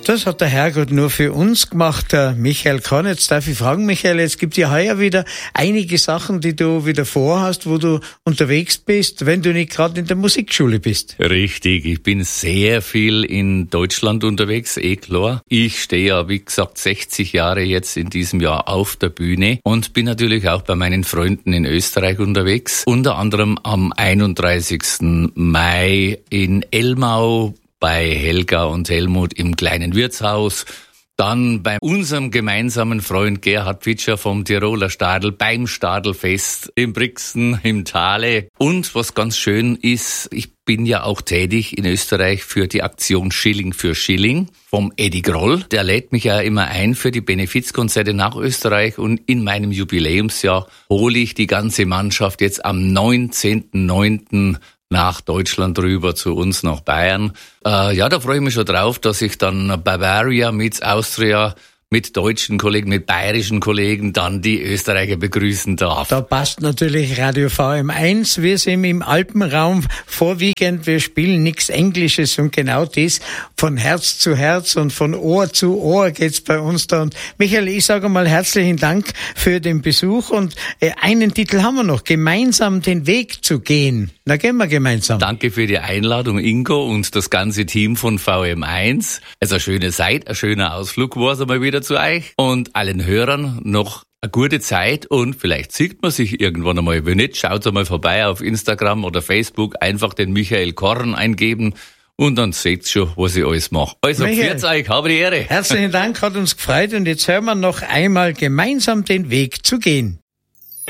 Das hat der Herrgott nur für uns gemacht, der Michael Korn. Jetzt darf ich fragen, Michael, es gibt ja heuer wieder einige Sachen, die du wieder vorhast, wo du unterwegs bist, wenn du nicht gerade in der Musikschule bist. Richtig, ich bin sehr viel in Deutschland unterwegs, klar. Ich stehe ja, wie gesagt, 60 Jahre jetzt in diesem Jahr auf der Bühne und bin natürlich auch bei meinen Freunden in Österreich unterwegs. Unter anderem am 31. Mai in Elmau, bei Helga und Helmut im kleinen Wirtshaus, dann bei unserem gemeinsamen Freund Gerhard Pitscher vom Tiroler Stadel beim Stadelfest in Brixen im Thale. Und was ganz schön ist, ich bin ja auch tätig in Österreich für die Aktion Schilling für Schilling vom Eddie Groll. Der lädt mich ja immer ein für die Benefizkonzerte nach Österreich und in meinem Jubiläumsjahr hole ich die ganze Mannschaft jetzt am 19.09. nach Deutschland rüber zu uns nach Bayern. Da freue ich mich schon drauf, dass ich dann Bavaria mit Austria, mit deutschen Kollegen, mit bayerischen Kollegen dann die Österreicher begrüßen darf. Da passt natürlich Radio VM1. Wir sind im Alpenraum vorwiegend. Wir spielen nichts Englisches und genau das von Herz zu Herz und von Ohr zu Ohr geht's bei uns da. Und Michael, ich sage mal herzlichen Dank für den Besuch und einen Titel haben wir noch, gemeinsam den Weg zu gehen. Na, gehen wir gemeinsam. Danke für die Einladung, Ingo, und das ganze Team von VM1. Es ist eine schöne Zeit, ein schöner Ausflug war es einmal wieder zu euch. Und allen Hörern noch eine gute Zeit und vielleicht sieht man sich irgendwann einmal. Wenn nicht, schaut einmal vorbei auf Instagram oder Facebook, einfach den Michael Korn eingeben und dann seht's schon, was ich alles mache. Also, pfiat euch, habe die Ehre. Herzlichen Dank, hat uns gefreut und jetzt hören wir noch einmal gemeinsam den Weg zu gehen.